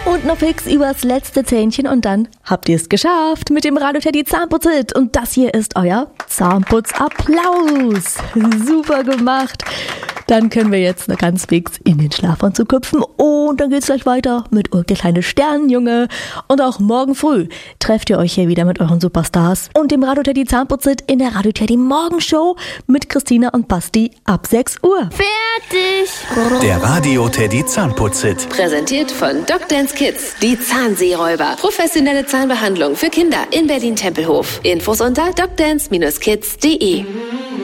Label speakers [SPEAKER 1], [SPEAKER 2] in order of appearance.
[SPEAKER 1] Und noch fix übers letzte Zähnchen und dann habt ihr es geschafft mit dem Radio Teddy Zahnputz-Hit. Und das hier ist euer Zahnputz-Applaus. Super gemacht. Dann können wir jetzt noch ganz fix in den Schlafanzug hüpfen und dann geht's gleich weiter mit der kleine Sternenjunge. Und auch morgen früh trefft ihr euch hier wieder mit euren Superstars und dem Radio Teddy Zahnputz-Hit in der Radio Teddy Morgenshow mit Christina und Basti ab 6 Uhr.
[SPEAKER 2] Fertig!
[SPEAKER 3] Der Radio Teddy Zahnputz-Hit.
[SPEAKER 4] Präsentiert von Dr. Kids, die Zahnseeräuber. Professionelle Zahnbehandlung für Kinder in Berlin-Tempelhof. Infos unter docdance-kids.de.